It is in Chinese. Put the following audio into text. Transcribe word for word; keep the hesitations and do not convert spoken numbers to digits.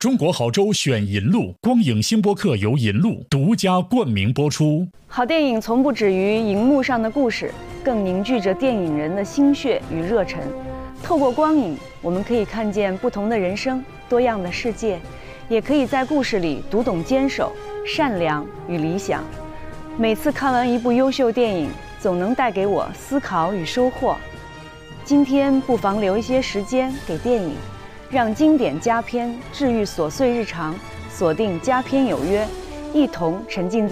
中国好州选银路，光影星播客由银路独家冠名播出。 好电影从不止于荧幕上的故事，更凝聚着电影人的心血与热忱。透过光影，我们可以看见不同的人生、多样的世界，也可以在故事里读懂坚守、善良与理想。每次看完一部优秀电影，总能带给我思考与收获。今天不妨留一些时间给电影，让经典佳片治愈琐碎日常，锁定佳片有约，一同沉浸在